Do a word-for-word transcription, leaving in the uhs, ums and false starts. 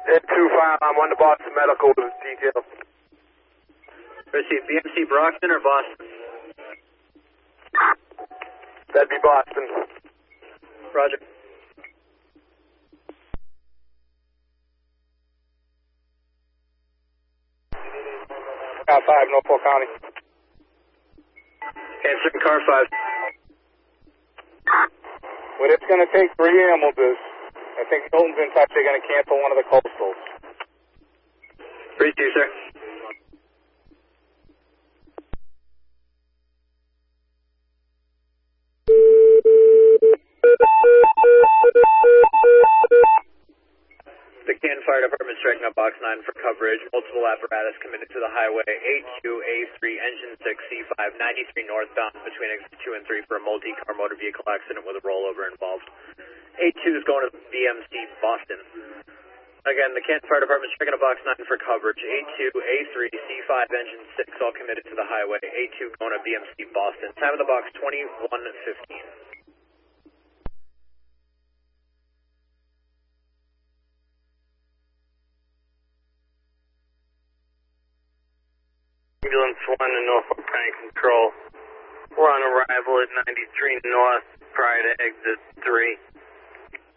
Ed two five, I'm on the Boston Medical with details. Receive B M C Brockton or Boston? That'd be Boston. Roger. Car five, Norfolk County. Answering car five. What it's going to take three ambulances. I think Hilton's in touch. They're going to cancel one of the coastals. three two, sir. The Canton Fire Department striking up box nine for coverage. Multiple apparatus committed to the highway A two, A three, engine six, C five, ninety-three northbound between exit two and three for a multi-car motor vehicle accident with a rollover involved. A two is going to B M C Boston. Again, the Canton Fire Department striking up box nine for coverage. A two, A three, C five, engine six, all committed to the highway. A two going to B M C Boston. Time of the box twenty-one fifteen. Ambulance one to Norfolk County Control. We're on arrival at ninety-three North prior to exit three.